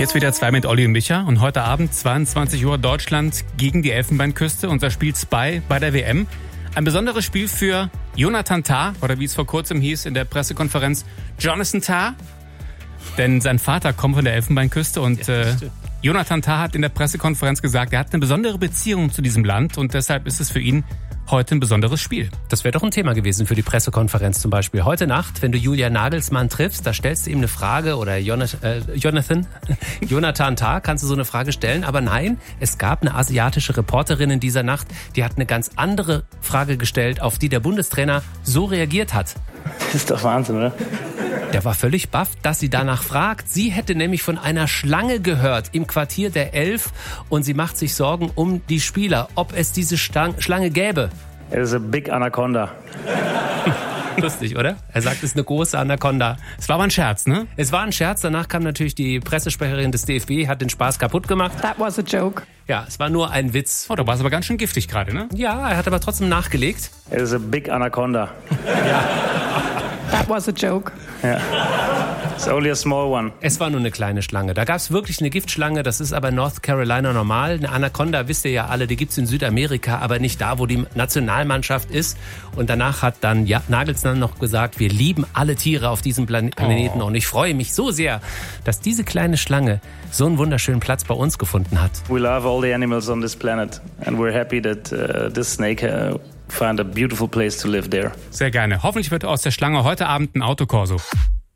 Jetzt wieder 2 mit Olli und Micha und heute Abend 22 Uhr Deutschland gegen die Elfenbeinküste, unser Spiel Spy bei der WM. Ein besonderes Spiel für Jonathan Tah, oder wie es vor kurzem hieß in der Pressekonferenz, Jonathan Tah. Denn sein Vater kommt von der Elfenbeinküste und Jonathan Tah hat in der Pressekonferenz gesagt, er hat eine besondere Beziehung zu diesem Land und deshalb ist es für ihn heute ein besonderes Spiel. Das wäre doch ein Thema gewesen für die Pressekonferenz zum Beispiel. Heute Nacht, wenn du Julian Nagelsmann triffst, da stellst du ihm eine Frage oder Jonathan Tah, kannst du so eine Frage stellen. Aber nein, es gab eine asiatische Reporterin in dieser Nacht, die hat eine ganz andere Frage gestellt, auf die der Bundestrainer so reagiert hat. Das ist doch Wahnsinn, oder? Der war völlig baff, dass sie danach fragt. Sie hätte nämlich von einer Schlange gehört im Quartier der 11 und sie macht sich Sorgen um die Spieler, ob es diese Schlange gäbe. It is a big anaconda. Lustig, oder? Er sagt, es ist eine große Anaconda. Es war aber ein Scherz, ne? Es war ein Scherz. Danach kam natürlich die Pressesprecherin des DFB, hat den Spaß kaputt gemacht. That was a joke. Ja, es war nur ein Witz. Oh, da war es aber ganz schön giftig gerade, ne? Ja, er hat aber trotzdem nachgelegt. It is a big anaconda. That was a joke. Yeah. It's only a small one. Es war nur eine kleine Schlange. Da gab es wirklich eine Giftschlange, das ist aber in North Carolina normal. Eine Anaconda, wisst ihr ja alle, die gibt's in Südamerika, aber nicht da, wo die Nationalmannschaft ist. Und danach hat dann Nagelsmann noch gesagt, wir lieben alle Tiere auf diesem Planeten. Und ich freue mich so sehr, dass diese kleine Schlange so einen wunderschönen Platz bei uns gefunden hat. We love all the animals on this planet and we're happy that this snake find a beautiful place to live there. Sehr gerne. Hoffentlich wird aus der Schlange heute Abend ein Autokorso.